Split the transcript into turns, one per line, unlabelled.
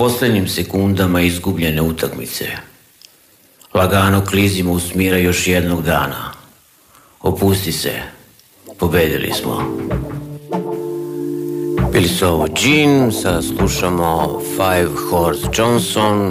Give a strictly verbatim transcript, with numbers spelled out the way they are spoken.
posljednjim sekundama izgubljene utakmice. Lagano klizimo u smjera još jednog dana. Opusti se, pobedili smo. Bili su ovo Gene, sada slušamo Five Horse Johnson,